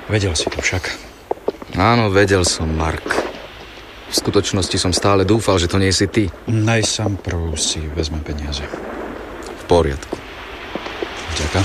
Vedel si to však. Áno, vedel som, Mark. V skutočnosti som stále dúfal, že to nie si ty. Najprv si vezmem peniaze. V poriadku. Ďakujem.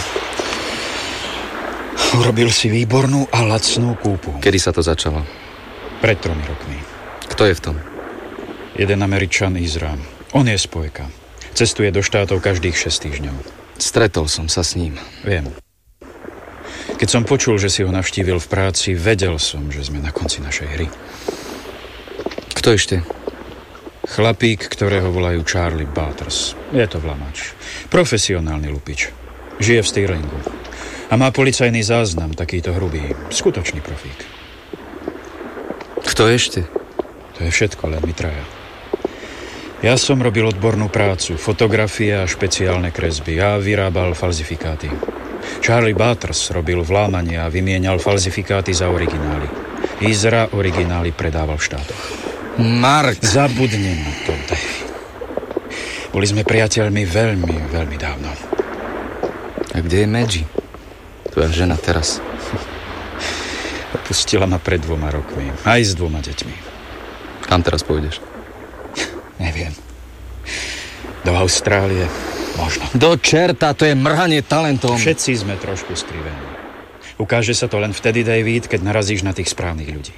Urobil si výbornú a lacnú kúpu. Kedy sa to začalo? Pred 3 rokmi. Kto je v tom? Jeden Američan, Izra. On je spojka. Cestuje do štátov každých 6 týždňov. Stretol som sa s ním. Viem. Keď som počul, že si ho navštívil v práci, vedel som, že sme na konci našej hry. Kto ešte? Chlapík, ktorého volajú Charlie Butters. Je to vlamač. Profesionálny lupič. Žije v Stirlingu. A má policajný záznam, takýto hrubý. Skutočný profík. Kto ešte? To je všetko, len my traja. Ja som robil odbornú prácu, fotografie a špeciálne kresby. Ja vyrábal falzifikáty. Charlie Butters robil vlámanie a vymienial falzifikáty za originály. Izra originály predával v štátoch. Mark! Zabudnem na to, Davy. Boli sme priateľmi veľmi, veľmi dávno. A kde je Maggie? Tvoja žena teraz. Opustila ma pred 2 rokmi. Aj s 2 deťmi. Kam teraz pôjdeš? Neviem. Do Austrálie možno. Do čerta, to je mrhanie talentom. Všetci sme trošku skrivení. Ukáže sa to len vtedy, David, keď narazíš na tých správnych ľudí.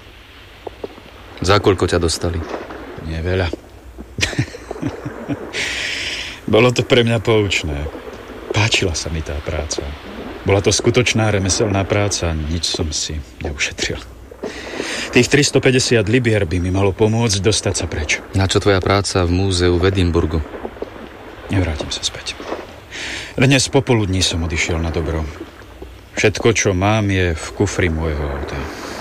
Za koľko ťa dostali? Nie veľa. Bolo to pre mňa poučné. Páčila sa mi tá práca. Bola to skutočná remeselná práca, nič som si neušetril. Tých 350 libier by mi malo pomôcť dostať sa preč. Na čo tvoja práca v múzeu v Edinburgu? Nevrátim sa späť. Dnes popoludní som odišiel na dobro. Všetko, čo mám, je v kufri môjho auta.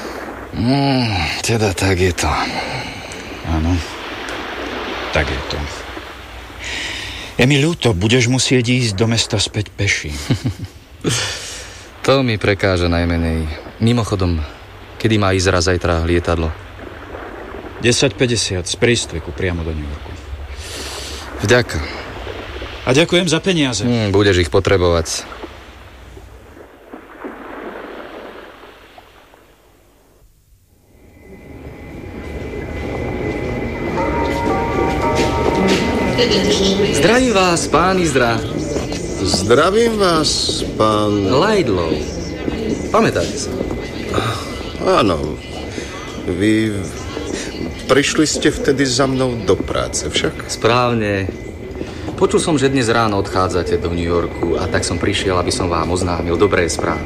Teda tak je to. Áno, tak je to. Je mi ľúto, budeš musieť ísť do mesta späť peši. To mi prekáža najmenej. Mimochodom, kedy má Izra zajtra lietadlo? 10:50 z prístveku priamo do New Yorku. Vďaka. A ďakujem za peniaze. Budeš ich potrebovať. Zdravím vás, pán Izra. Zdravím vás, pán... Laidlaw. Pamätáte sa? Áno. Vy prišli ste vtedy za mnou do práce, však? Správne. Počul som, že dnes ráno odchádzate do New Yorku a tak som prišiel, aby som vám oznámil dobré správy.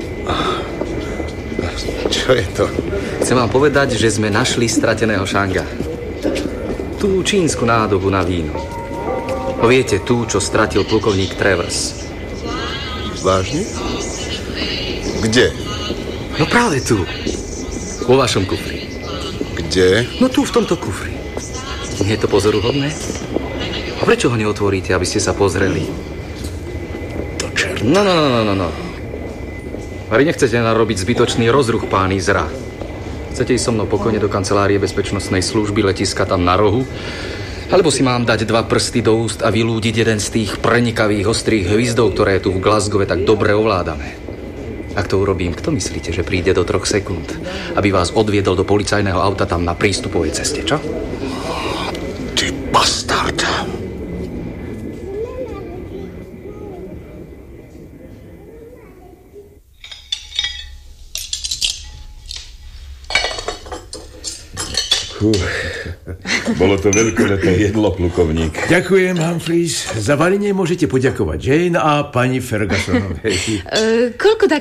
Čo je to? Chcem vám povedať, že sme našli strateného Shanga. Tú čínsku nádobu na víno. Viete, tú, čo stratil plukovník Travers. Vážne? Kde? No práve tu. Vo vašom kufri. Kde? No tu, v tomto kufri. Nie je to pozoruhodné? A prečo ho neotvoríte, aby ste sa pozreli? To čert. No. Vari nechcete narobiť zbytočný rozruch, pán Izra. Chcete ísť so mnou pokojne do kancelárie bezpečnostnej služby letiska tam na rohu? Alebo si mám dať 2 prsty do úst a vylúdiť jeden z tých prenikavých ostrých hvizdov, ktoré tu v Glasgowe tak dobre ovládame? Ak to urobím, kto myslíte, že príde do 3 sekúnd, aby vás odviedol do policajného auta tam na prístupovej ceste, čo? Ty bastard. Bolo to veľkolepé jedlo, plukovník. Ďakujem, Humphreys. Za varenie môžete poďakovať Jane a pani Fergusonovej. Koľko